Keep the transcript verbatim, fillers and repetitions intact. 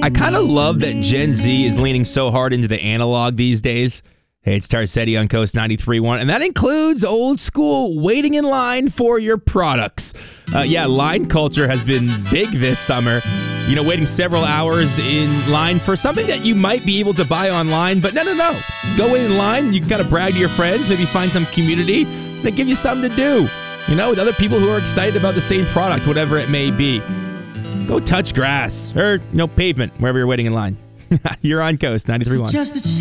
I kind of love that Gen Z is leaning so hard into the analog these days. Hey, it's Tarcetti on Coast ninety-three point one, and that includes old school waiting in line for your products. Uh, yeah, line culture has been big this summer. You know, waiting several hours in line for something that you might be able to buy online, but no, no, no. Go in line, you can kind of brag to your friends, maybe find some community that give you something to do, you know, with other people who are excited about the same product, whatever it may be. Go touch grass or, you know, pavement, wherever you're waiting in line. You're on Coast ninety-three point one.